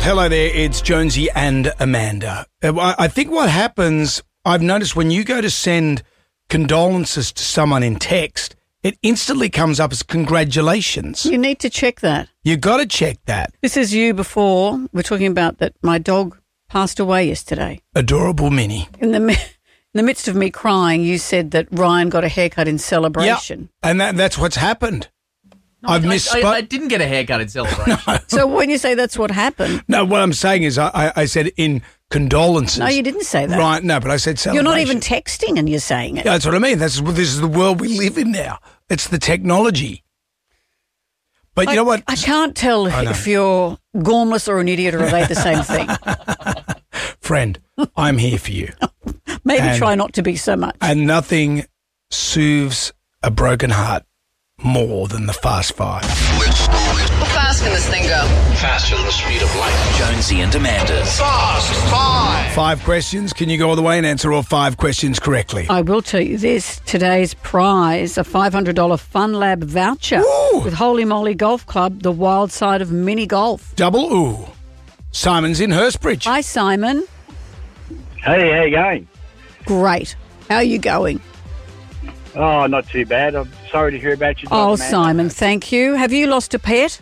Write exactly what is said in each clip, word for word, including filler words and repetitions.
Hello there, it's Jonesy and Amanda. I I think what happens, I've noticed when you go to send condolences to someone in text, it instantly comes up as congratulations. You need to check that. You got to check that. This is you before. We're talking about that my dog passed away yesterday. Adorable Minnie. In the mi- in the midst of me crying, you said that Ryan got a haircut in celebration. Yeah, and that, that's what's happened. No, I've I, misspoke. I, I didn't get a haircut in celebration. No. So when you say that's what happened, No, what I'm saying is I, I, I said in condolences. no, you didn't say that. Right, no, but I said celebration. You're not even texting and you're saying it. Yeah, that's what I mean. That's This is the world we live in now. It's the technology. But you I, know what? I can't tell I know. if you're gormless or an idiot or are they the same thing. Friend, I'm here for you. Maybe And- try not to be so much. And nothing soothes a broken heart more than the Fast Five. How fast can this thing go? Faster than the speed of light. Jonesy and Amanda's Fast Five. Five questions. Can you go all the way and answer all five questions correctly? I will tell you this, today's prize, a five hundred dollars Fun Lab voucher Ooh. with Holy Moly Golf Club, the wild side of mini golf. Double ooh. Simon's in Hurstbridge. Hi, Simon. Hey, how you going? Great. How are you going? Oh, not too bad. I'm sorry to hear about your dog, Oh, man. Simon, thank you. Have you lost a pet?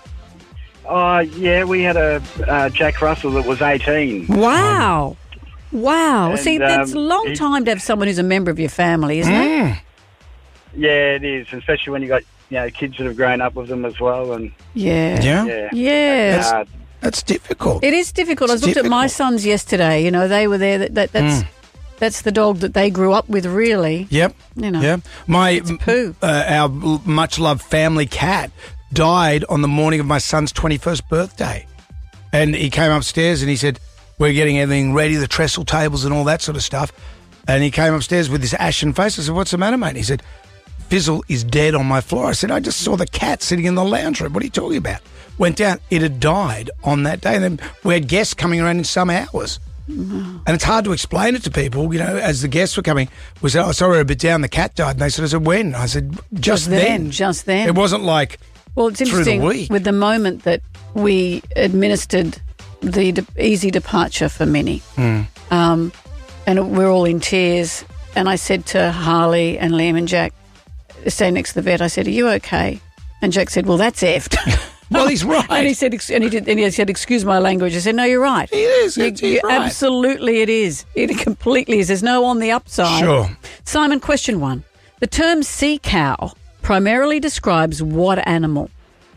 Oh, yeah, we had a uh, Jack Russell that was eighteen. Wow. Wow. And, See, that's a um, long he- time to have someone who's a member of your family, isn't it? Mm. Yeah, it is, especially when you got you know kids that have grown up with them as well. And Yeah. Yeah? yeah, Yeah. Uh, That's difficult. It is difficult. It's I looked at my difficult. sons yesterday. You know, they were there. That, that That's Mm. that's the dog that they grew up with, really. Yep. You know. Yeah. My poo. uh, our much loved family cat died on the morning of my son's twenty-first birthday. And he came upstairs and he said, "We're getting everything ready, the trestle tables and all that sort of stuff." And he came upstairs with this ashen face. I said, "What's the matter, mate?" And he said, "Fizzle is dead on my floor." I said, "I just saw the cat sitting in the lounge room. What are you talking about?" Went down. It had died on that day. And then we had guests coming around in some hours. And it's hard to explain it to people, you know, as the guests were coming. We said, "Oh, sorry, we're a bit down. The cat died." And they sort of said, "When?" I said, "Just, Just then, just then. It wasn't like Well, it's through the interesting week. with the moment that we administered the de- easy departure for Minnie, Hmm. um, and we're all in tears. And I said to Harley and Liam and Jack, standing next to the vet, I said, "Are you okay?" And Jack said, "Well, that's effed." Well, he's right. And he said, ex- and he did, and he said, "Excuse my language." I said, "No, you're right. It is. You- It's, he's you- right. Absolutely, it is. It completely is. There's no on the upside." Sure. Simon, question one: the term sea cow primarily describes what animal?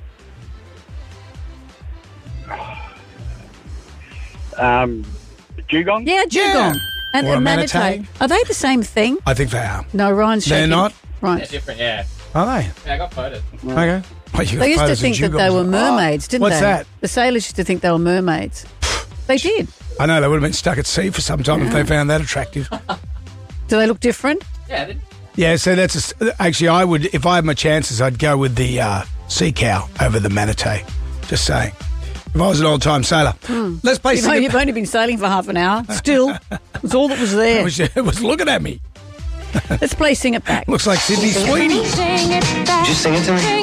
um, dugong. Yeah, dugong. Yeah. And, Or a and manatee. manatee. Are they the same thing? I think they are. No, Ryan's They're shaking. not? They're Right. different, yeah. Are they? Yeah, I got photos. Okay. Well, you got They used to photos of think that they dugongs. were mermaids, didn't What's they? that? The sailors used to think they were mermaids. They did. I know, they would have been stuck at sea for some time if they found that attractive. Do they look different? Yeah, they, Yeah, so that's a s actually, I would, if I had my chances, I'd go with the uh, sea cow over the manatee. Just saying. If I was an old time sailor. Let's play You've, Sing only, It you've only been sailing for half an hour. Still, it's all that was It there. was, it was looking at me. Let's play Sing It Back. Looks like Sydney Sweeney. Just sing it to me.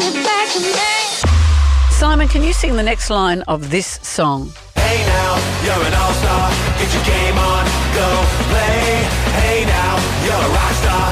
Simon, can you sing the next line of this song? Hey now, you're an all-star. Get your game on, go play. Hey now, you're a rock star.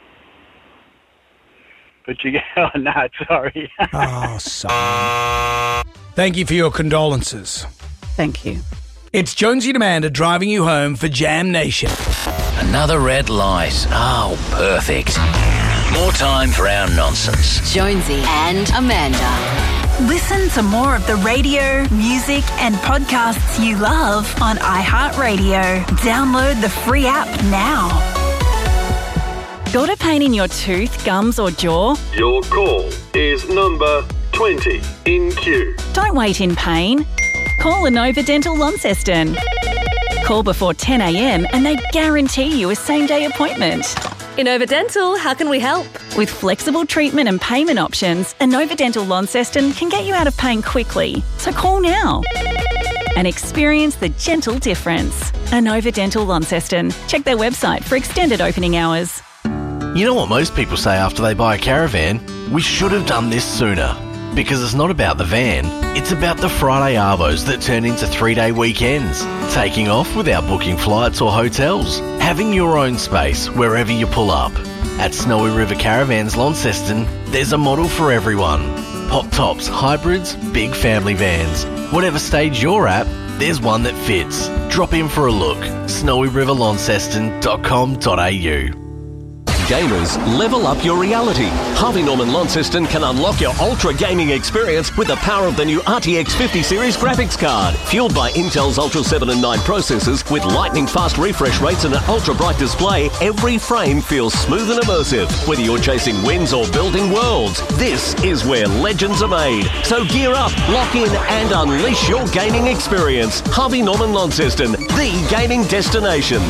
But you go, oh, no, sorry. Oh, son. Thank you for your condolences. Thank you. It's Jonesy and Amanda driving you home for Jam Nation. Another red light. Oh, perfect. More time for our nonsense. Jonesy and Amanda. Listen to more of the radio, music and podcasts you love on iHeartRadio. Download the free app now. Got a pain in your tooth, gums or jaw? Your call is number twenty in queue. Don't wait in pain. Call Inova Dental Launceston. Call before ten a.m. and they guarantee you a same-day appointment. Inova Dental, how can we help? With flexible treatment and payment options, Inova Dental Launceston can get you out of pain quickly. So call now and experience the gentle difference. Inova Dental Launceston. Check their website for extended opening hours. You know what most people say after they buy a caravan? We should have done this sooner. Because it's not about the van, it's about the Friday arvos that turn into three-day weekends. Taking off without booking flights or hotels. Having your own space wherever you pull up. At Snowy River Caravans Launceston, there's a model for everyone. Pop tops, hybrids, big family vans. Whatever stage you're at, there's one that fits. Drop in for a look. snowy river launceston dot com dot a u. Gamers, level up your reality. Harvey Norman Launceston can unlock your ultra gaming experience with the power of the new R T X fifty series graphics card. Fueled by Intel's Ultra seven and nine processors with lightning fast refresh rates and an ultra bright display, every frame feels smooth and immersive. Whether you're chasing wins or building worlds, this is where legends are made. So gear up, lock in and unleash your gaming experience. Harvey Norman Launceston, the gaming destination.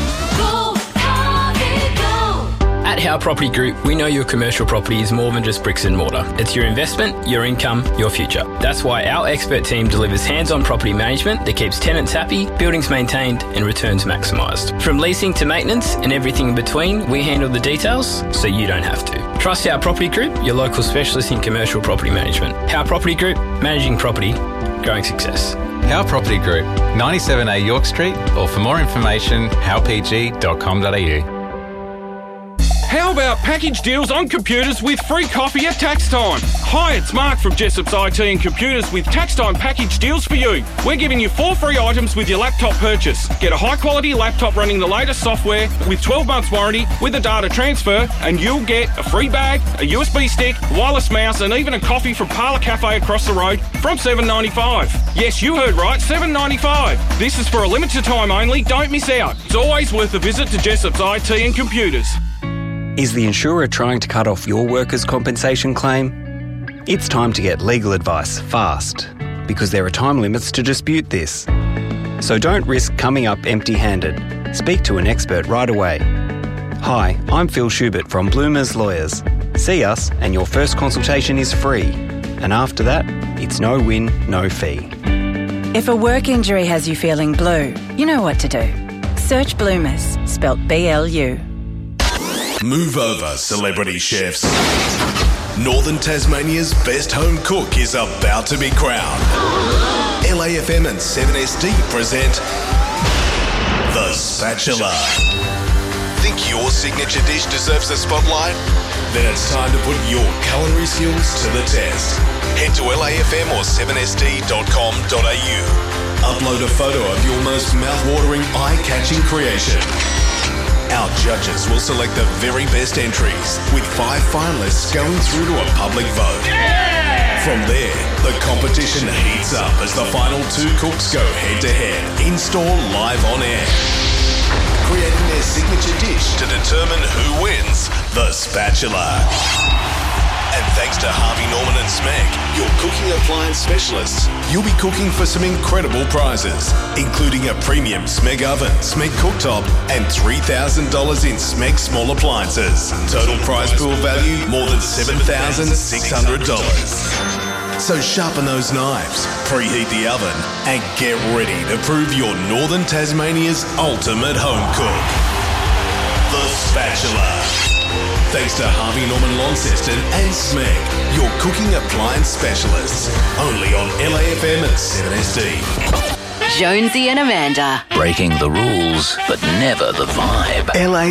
At Howe Property Group, we know your commercial property is more than just bricks and mortar. It's your investment, your income, your future. That's why our expert team delivers hands-on property management that keeps tenants happy, buildings maintained and returns maximised. From leasing to maintenance and everything in between, we handle the details so you don't have to. Trust Howe Property Group, your local specialist in commercial property management. Howe Property Group, managing property, growing success. Howe Property Group, ninety-seven A York Street, or for more information, howe p g dot com dot a u. How about package deals on computers with free coffee at tax time? Hi, it's Mark from Jessop's I T and Computers with tax time package deals for you. We're giving you four free items with your laptop purchase. Get a high quality laptop running the latest software with twelve months warranty with a data transfer, and you'll get a free bag, a U S B stick, wireless mouse and even a coffee from Parlour Cafe across the road from seven dollars ninety-five. Yes, you heard right, seven dollars ninety-five. This is for a limited time only, don't miss out. It's always worth a visit to Jessop's I T and Computers. Is the insurer trying to cut off your workers' compensation claim? It's time to get legal advice fast, because there are time limits to dispute this. So don't risk coming up empty-handed. Speak to an expert right away. Hi, I'm Phil Schubert from Bloomers Lawyers. See us and your first consultation is free. And after that, it's no win, no fee. If a work injury has you feeling blue, you know what to do. Search Bloomers, spelt B L U. Move over, celebrity chefs. Northern Tasmania's best home cook is about to be crowned. L A F M and seven S D present The Spatula. Think your signature dish deserves a spotlight? Then it's time to put your culinary skills to the test. Head to L A F M or seven S D dot com dot a u. Upload a photo of your most mouth-watering, eye-catching creation. Our judges will select the very best entries, with five finalists going through to a public vote. Yeah! From there, the competition heats up as the final two cooks go head-to-head, in-store live on air, creating their signature dish to determine who wins the Spatula. And thanks to Harvey Norman and Smeg, your cooking appliance specialists, you'll be cooking for some incredible prizes, including a premium Smeg oven, Smeg cooktop, and three thousand dollars in Smeg small appliances. Total prize pool value, more than seven thousand six hundred dollars. So sharpen those knives, preheat the oven, and get ready to prove you're Northern Tasmania's ultimate home cook. The Spatula. Thanks to Harvey Norman Launceston and Smeg, your cooking appliance specialists. Only on L A F M and seven S D. Jonesy and Amanda. Breaking the rules, but never the vibe. L A